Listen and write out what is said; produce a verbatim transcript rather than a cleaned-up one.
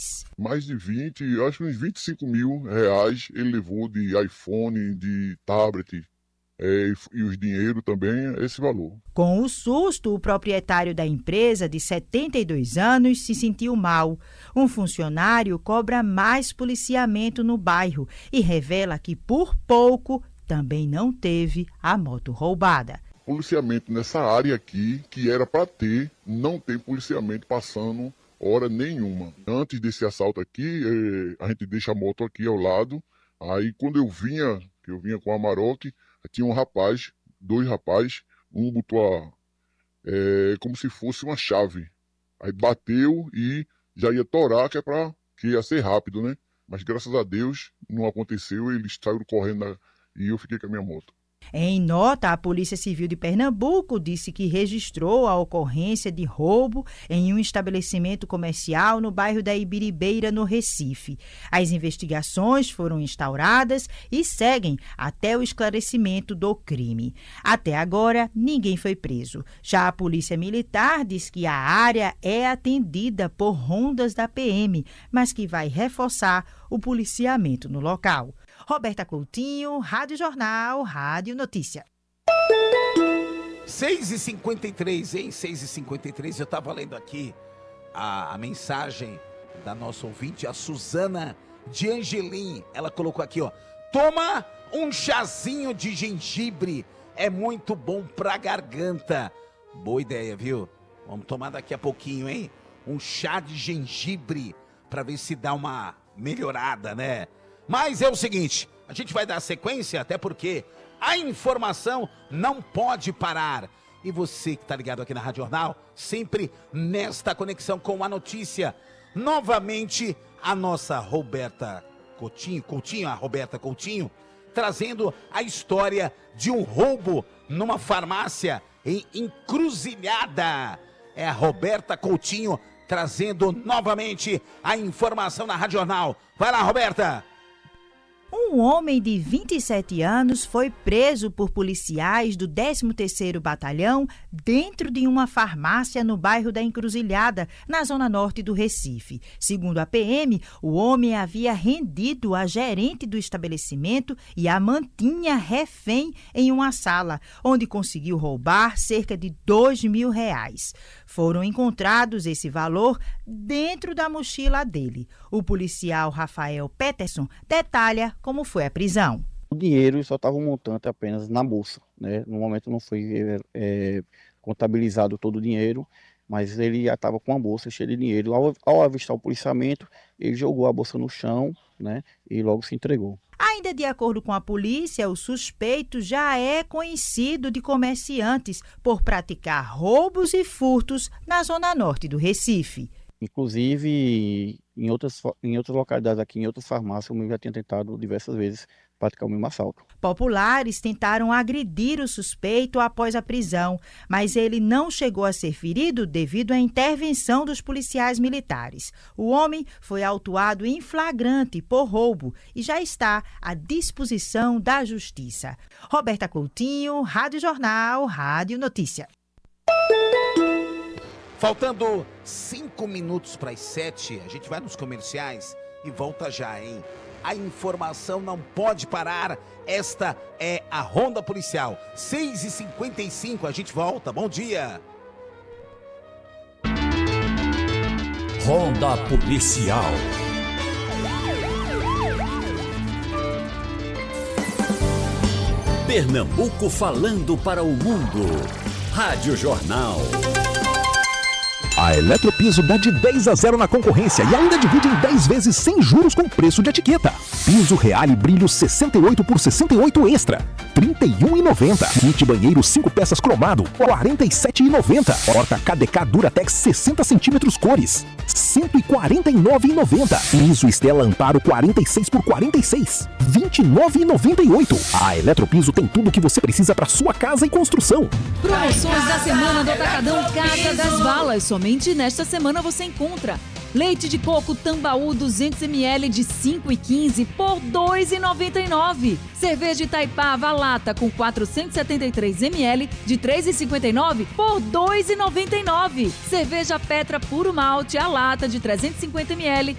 reais. Mais de vinte, acho que uns vinte e cinco mil reais ele levou de iPhone, de tablet, é, e os dinheiro também, esse valor. Com o susto, o proprietário da empresa, de setenta e dois anos, se sentiu mal. Um funcionário cobra mais policiamento no bairro e revela que, por pouco, também não teve a moto roubada. Policiamento nessa área aqui, que era para ter, não tem policiamento passando hora nenhuma. Antes desse assalto aqui, eh, a gente deixa a moto aqui ao lado. Aí quando eu vinha, que eu vinha com a Amarok, tinha um rapaz, dois rapazes, um botou a, é, como se fosse uma chave. Aí bateu e já ia torar, que é pra, que ia ser rápido, né? Mas graças a Deus não aconteceu, eles saíram correndo na, e eu fiquei com a minha moto. Em nota, a Polícia Civil de Pernambuco disse que registrou a ocorrência de roubo em um estabelecimento comercial no bairro da Ibiribeira, no Recife. As investigações foram instauradas e seguem até o esclarecimento do crime. Até agora, ninguém foi preso. Já a Polícia Militar diz que a área é atendida por rondas da P M, mas que vai reforçar o policiamento no local. Roberta Coutinho, Rádio Jornal, Rádio Notícia. seis e cinquenta e três, hein? seis e cinquenta e três, eu estava lendo aqui a, a mensagem da nossa ouvinte, a Suzana de Angelim. Ela colocou aqui, ó. Toma um chazinho de gengibre, é muito bom pra garganta. Boa ideia, viu? Vamos tomar daqui a pouquinho, hein? Um chá de gengibre pra ver se dá uma melhorada, né? Mas é o seguinte, a gente vai dar sequência, até porque a informação não pode parar. E você que está ligado aqui na Rádio Jornal, sempre nesta conexão com a notícia. Novamente, a nossa Roberta Coutinho, Coutinho, a Roberta Coutinho, trazendo a história de um roubo numa farmácia em Encruzilhada. É a Roberta Coutinho trazendo novamente a informação na Rádio Jornal. Vai lá, Roberta! Um homem de vinte e sete anos foi preso por policiais do décimo terceiro Batalhão dentro de uma farmácia no bairro da Encruzilhada, na zona norte do Recife. Segundo a P M, o homem havia rendido a gerente do estabelecimento e a mantinha refém em uma sala, onde conseguiu roubar cerca de dois mil reais. Foram encontrados esse valor dentro da mochila dele. O policial Rafael Peterson detalha como foi a prisão. O dinheiro só estava um montante apenas na bolsa, né? No momento não foi é, é, contabilizado todo o dinheiro, mas ele já estava com a bolsa cheia de dinheiro. Ao, ao avistar o policiamento, ele jogou a bolsa no chão, né? E logo se entregou. Ainda de acordo com a polícia, o suspeito já é conhecido de comerciantes por praticar roubos e furtos na zona norte do Recife. Inclusive, em outras, em outras localidades aqui, em outras farmácias, o mesmo já tinha tentado diversas vezes praticar o mesmo assalto. Populares tentaram agredir o suspeito após a prisão, mas ele não chegou a ser ferido devido à intervenção dos policiais militares. O homem foi autuado em flagrante por roubo e já está à disposição da Justiça. Roberta Coutinho, Rádio Jornal, Rádio Notícia. Faltando cinco minutos para as sete, a gente vai nos comerciais e volta já, hein? A informação não pode parar. Esta é a Ronda Policial. seis e cinquenta e cinco, a gente volta. Bom dia. Ronda Policial. Pernambuco falando para o mundo. Rádio Jornal. A Eletropiso dá de dez a zero na concorrência e ainda divide em dez vezes sem juros com preço de etiqueta. Piso Reale Brilho sessenta e oito por sessenta e oito Extra, trinta e um reais e noventa centavos. Kit banheiro cinco peças cromado, quarenta e sete reais e noventa centavos. Porta K D K Duratex sessenta centímetros cores, cento e quarenta e nove reais e noventa centavos. Piso Estela Amparo quarenta e seis por quarenta e seis, vinte e nove reais e noventa e oito centavos. A Eletropiso tem tudo o que você precisa para sua casa e construção. Promoções da semana do Atacadão Casa das Balas. Somente nesta semana você encontra leite de coco Tambaú duzentos mililitros de cinco reais e quinze centavos por dois reais e noventa e nove centavos. Cerveja Itaipava lata com quatrocentos e setenta e três mililitros de três reais e cinquenta e nove centavos por dois reais e noventa e nove centavos. Cerveja Petra Puro Malte a lata de trezentos e cinquenta mililitros